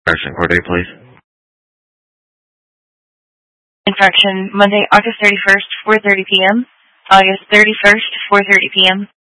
Infraction court date, please. Infraction, Monday, August 31st, 4:30 p.m. August 31st, 4:30 p.m.